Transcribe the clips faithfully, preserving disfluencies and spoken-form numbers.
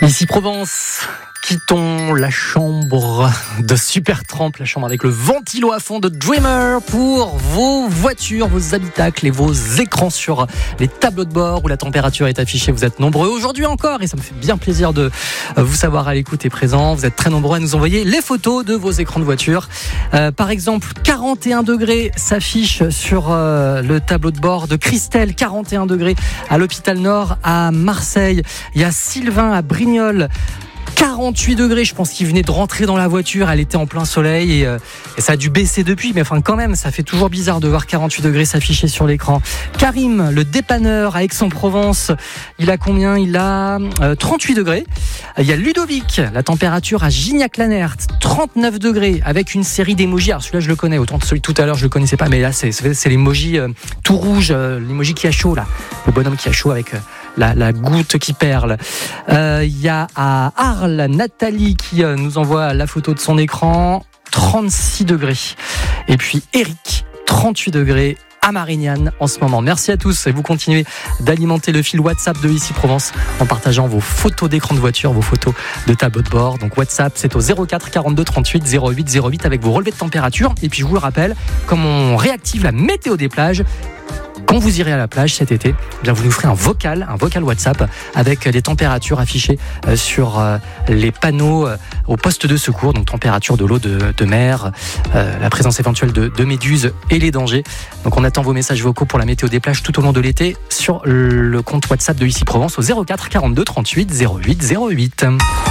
Ici Provence, quittons la chambre de Supertramp, la chambre avec le ventilo à fond de Dreamer pour vos voitures, vos habitacles et vos écrans sur les tableaux de bord où la température est affichée. Vous êtes nombreux aujourd'hui encore et ça me fait bien plaisir de vous savoir à l'écoute et présent. Vous êtes très nombreux à nous envoyer les photos de vos écrans de voiture. Euh, par exemple, quarante et un degrés s'affiche sur euh, le tableau de bord de Christelle, quarante et un degrés à l'hôpital Nord à Marseille. Il y a Sylvain à Brignoles. quarante-huit degrés, je pense qu'il venait de rentrer dans la voiture, elle était en plein soleil et, euh, et ça a dû baisser depuis, mais enfin quand même, ça fait toujours bizarre de voir quarante-huit degrés s'afficher sur l'écran. Karim, le dépanneur à Aix-en-Provence, il a combien ? Il a euh, trente-huit degrés. Il y a Ludovic, la température à Gignac-Lanert, trente-neuf degrés avec une série d'émojis. Alors celui-là je le connais, autant que celui de tout à l'heure je le connaissais pas, mais là c'est, c'est, c'est l'emoji euh, tout rouge, euh, l'emoji qui a chaud là, le bonhomme qui a chaud avec... Euh, La, la goutte qui perle. Il euh, y a à Arles Nathalie qui euh, nous envoie la photo de son écran, trente-six degrés. Et puis Eric, trente-huit degrés à Marignane en ce moment. Merci à tous et vous continuez d'alimenter le fil WhatsApp de Ici Provence en partageant vos photos d'écran de voiture, vos photos de tableau de bord. Donc WhatsApp, c'est au zéro quatre quarante-deux trente-huit zéro huit zéro huit avec vos relevés de température. Et puis je vous le rappelle, comme on réactive la météo des plages, quand vous irez à la plage cet été, eh bien vous nous ferez un vocal, un vocal WhatsApp avec les températures affichées sur les panneaux au poste de secours, donc température de l'eau de, de mer, euh, la présence éventuelle de, de méduses et les dangers. Donc on attend vos messages vocaux pour la météo des plages tout au long de l'été sur le compte WhatsApp de Ici Provence au zéro quatre quarante-deux trente-huit zéro huit zéro huit.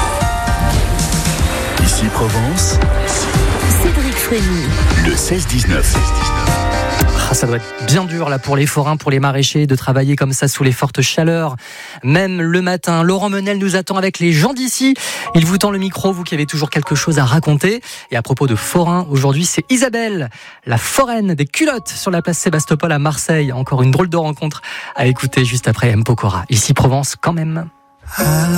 Ici Provence, Cédric Frémy, le seize dix-neuf. Ah, ça doit être bien dur là pour les forains, pour les maraîchers de travailler comme ça sous les fortes chaleurs, même le matin. Laurent Menel nous attend avec les gens d'ici. Il vous tend le micro, vous qui avez toujours quelque chose à raconter. Et à propos de forains, aujourd'hui c'est Isabelle, la foraine des culottes sur la place Sébastopol à Marseille. Encore une drôle de rencontre à écouter juste après M. Pokora. Ici Provence quand même.